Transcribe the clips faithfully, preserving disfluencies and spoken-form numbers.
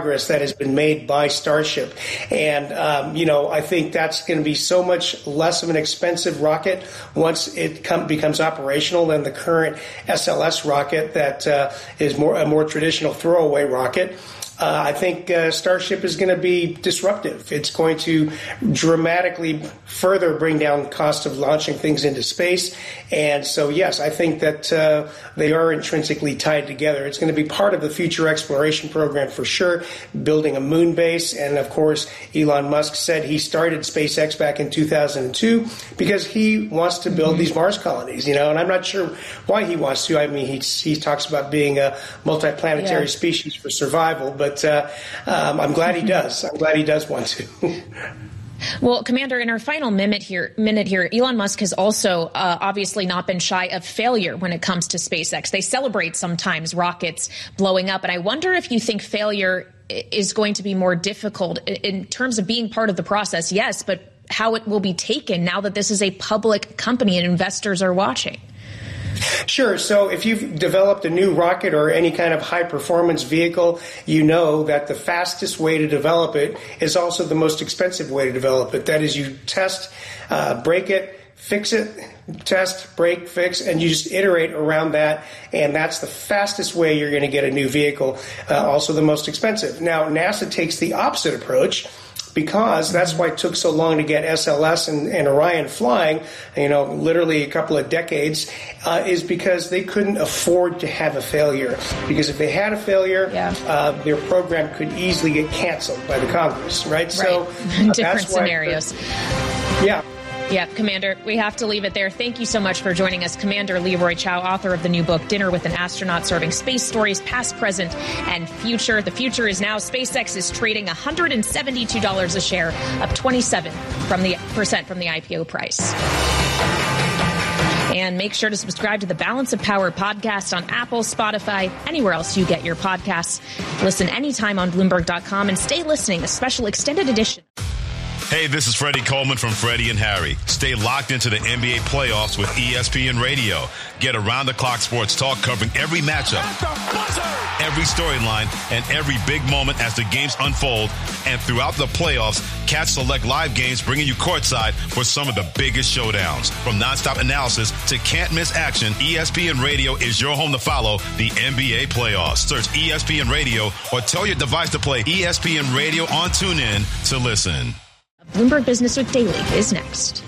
progress that has been made by Starship. And, um, you know, I think that's going to be so much less of an expensive rocket once it com- becomes operational than the current S L S rocket that uh, is more a more traditional throwaway rocket. Uh, I think uh, Starship is going to be disruptive. It's going to dramatically further bring down cost of launching things into space. And so, yes, I think that uh, they are intrinsically tied together. It's going to be part of the future exploration program for sure, building a moon base. And, of course, Elon Musk said he started SpaceX back in two thousand two because he wants to build mm-hmm. these Mars colonies, you know, and I'm not sure why he wants to. I mean, he, he talks about being a multiplanetary yeah. species for survival, but But uh, um, I'm glad he does. I'm glad he does want to. Well, Commander, in our final minute here, minute here, Elon Musk has also uh, obviously not been shy of failure when it comes to SpaceX. They celebrate sometimes rockets blowing up, and I wonder if you think failure is going to be more difficult in terms of being part of the process, yes, but how it will be taken now that this is a public company and investors are watching. Sure. So if you've developed a new rocket or any kind of high-performance vehicle, you know that the fastest way to develop it is also the most expensive way to develop it. That is, you test, uh, break it, fix it, test, break, fix, and you just iterate around that, and that's the fastest way you're going to get a new vehicle, uh, also the most expensive. Now, NASA takes the opposite approach, because that's why it took so long to get S L S and, and Orion flying, you know, literally a couple of decades, uh, is because they couldn't afford to have a failure. Because if they had a failure, yeah. uh, their program could easily get canceled by the Congress, right? right. So uh, different that's why scenarios. Yeah. Yeah, Commander, we have to leave it there. Thank you so much for joining us. Commander Leroy Chiao, author of the new book, Dinner with an Astronaut, Serving Space Stories, Past, Present, and Future. The future is now. SpaceX is trading one hundred seventy-two dollars a share, up twenty-seven percent from the I P O price. And make sure to subscribe to the Balance of Power podcast on Apple, Spotify, anywhere else you get your podcasts. Listen anytime on Bloomberg dot com and stay listening, a special extended edition. Hey, this is Freddie Coleman from Freddie and Harry. Stay locked into the N B A playoffs with E S P N Radio. Get around-the-clock sports talk covering every matchup, every storyline, and every big moment as the games unfold. And throughout the playoffs, catch select live games bringing you courtside for some of the biggest showdowns. From nonstop analysis to can't-miss action, E S P N Radio is your home to follow the N B A playoffs. Search E S P N Radio or tell your device to play E S P N Radio on TuneIn to listen. Bloomberg Business Week Daily is next.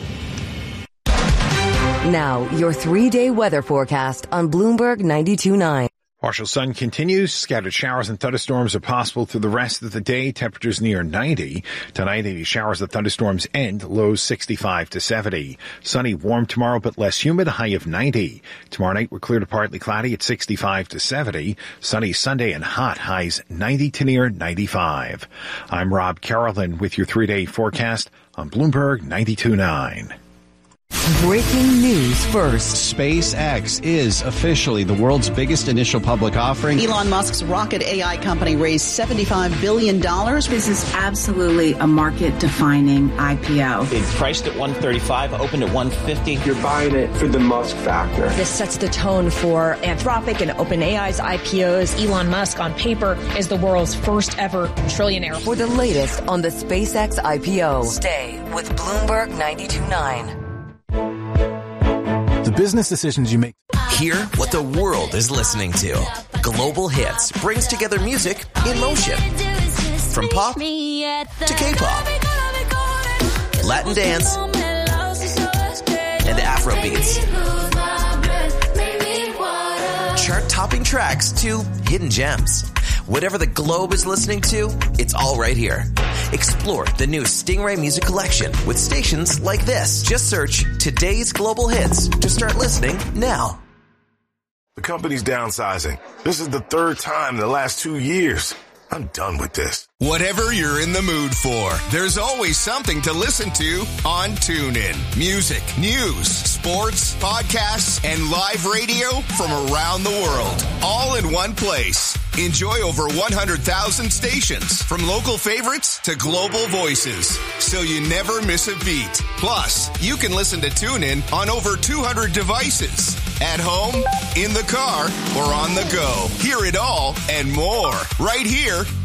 Now, your three-day weather forecast on Bloomberg ninety-two point nine. Partial sun continues. Scattered showers and thunderstorms are possible through the rest of the day. Temperatures near ninety. Tonight, any showers and thunderstorms end. Lows sixty-five to seventy. Sunny, warm tomorrow, but less humid. High of ninety. Tomorrow night, we're clear to partly cloudy at sixty-five to seventy. Sunny Sunday and hot. Highs ninety to near ninety-five. I'm Rob Carolyn with your three-day forecast on Bloomberg ninety-two point nine. Breaking news first. SpaceX is officially the world's biggest initial public offering. Elon Musk's rocket A I company raised seventy-five billion dollars. This is absolutely a market-defining I P O. It priced at one thirty-five, opened at one fifty. You're buying it for the Musk factor. This sets the tone for Anthropic and OpenAI's I P Os. Elon Musk, on paper, is the world's first ever trillionaire. For the latest on the SpaceX I P O, stay with Bloomberg ninety-two point nine. The business decisions you make. Hear what the world is listening to. Global Hits brings together music in motion. From pop to K-pop, Latin dance, and Afro beats. Chart-topping tracks to hidden gems. Whatever the globe is listening to, it's all right here. Explore the new Stingray Music Collection with stations like this. Just search Today's Global Hits to start listening now. The company's downsizing. This is the third time in the last two years. I'm done with this. Whatever you're in the mood for, there's always something to listen to on TuneIn. Music, news, sports, podcasts, and live radio from around the world. All in one place. Enjoy over one hundred thousand stations, from local favorites to global voices, so you never miss a beat. Plus, you can listen to TuneIn on over two hundred devices. At home, in the car, or on the go. Hear it all and more right here